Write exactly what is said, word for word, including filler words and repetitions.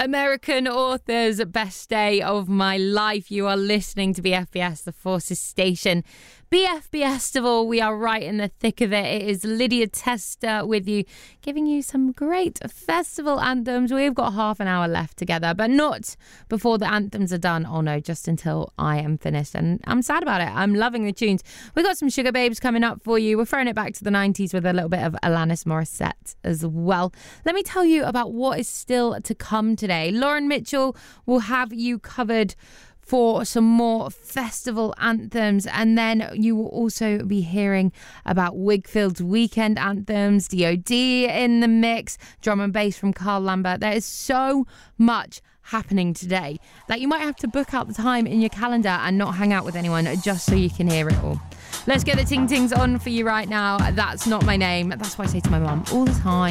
American Authors, Best Day of My Life. You are listening to B F B S, the Forces Station. B F B Festival, we are right in the thick of it. It is Lydia Tester with you, giving you some great festival anthems. We've got half an hour left together, but not before the anthems are done. Oh no, just until I am finished. And I'm sad about it. I'm loving the tunes. We've got some Sugar Babes coming up for you. We're throwing it back to the nineties with a little bit of Alanis Morissette as well. Let me tell you about what is still to come today. Lauren Mitchell will have you covered for some more festival anthems, and then you will also be hearing about Wigfield's weekend anthems, D O D in the mix, drum and bass from Carl Lambert. There is so much happening today that you might have to book out the time in your calendar and not hang out with anyone just so you can hear it all. Let's get the ting tings on for you right now. That's not my name. That's what I say to my mum all the time.